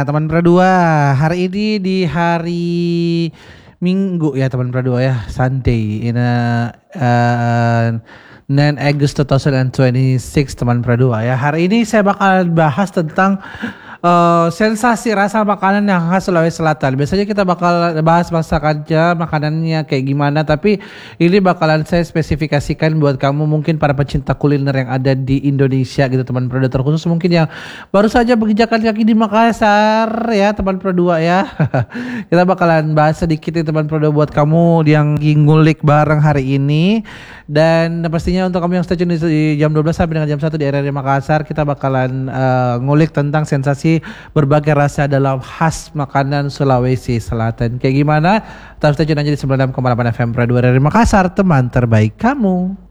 teman Pradua, hari ini di hari Minggu ya teman Pradua ya, Sunday in 9 August 2026 teman Pradua ya. Hari ini saya bakal bahas tentang sensasi rasa makanan yang khas Sulawesi Selatan. Biasanya kita bakal bahas masakannya, makanannya kayak gimana, tapi ini bakalan saya spesifikasikan buat kamu mungkin para pecinta kuliner yang ada di Indonesia gitu teman Pradua, terkhusus mungkin yang baru saja menginjakan kaki di Makassar ya teman Pradua ya. Kita bakalan bahas sedikit nih teman Pradua buat kamu yang ngulik bareng hari ini. Dan pastinya untuk kamu yang stay tune di jam 12 sampai dengan jam 1 di RRI Makassar, kita bakalan ngulik tentang sensasi berbagai rasa dalam khas makanan Sulawesi Selatan. Kayak gimana? Tetap stay tune aja di 96,8 FM Radio RRI Makassar, teman terbaik kamu.